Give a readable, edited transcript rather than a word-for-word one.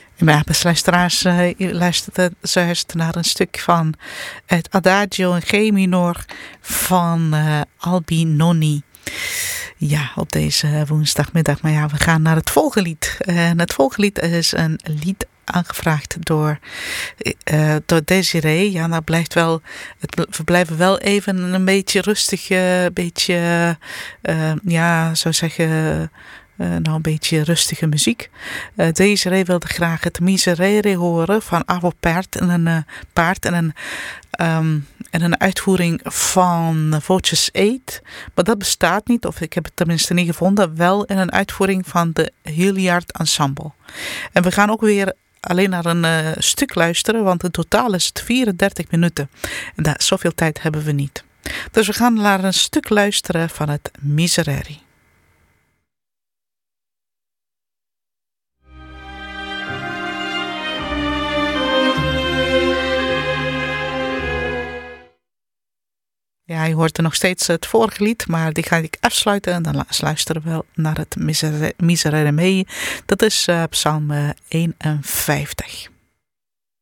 Ja, beste luisteraars, u luisterde zojuist naar een stuk van het Adagio in G minor van Albinoni. Ja, op deze woensdagmiddag. Maar ja, we gaan naar het volgende lied. En het volgende lied is een lied aangevraagd door Desiree. Ja, nou blijft wel, we blijven wel even een beetje rustig, zou zeggen... een beetje rustige muziek. Desiree wilde graag het Miserere horen van Arvo Pärt en een uitvoering van Voces 8. Maar dat bestaat niet, of ik heb het tenminste niet gevonden. Wel in een uitvoering van de Hilliard Ensemble. En we gaan ook weer alleen naar een stuk luisteren, want in totaal is het 34 minuten. En zoveel tijd hebben we niet. Dus we gaan naar een stuk luisteren van het Miserere. Ja, je hoort er nog steeds het vorige lied, maar die ga ik afsluiten en dan luisteren we wel naar het Miserere mee. Dat is Psalm 51.